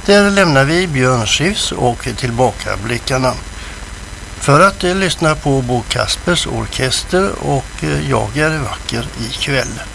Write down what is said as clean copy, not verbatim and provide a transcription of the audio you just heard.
Där lämnar vi Björn Skifs och tillbakablickarna. För att lyssna på Bo Kaspers orkester och Jag är vacker ikväll.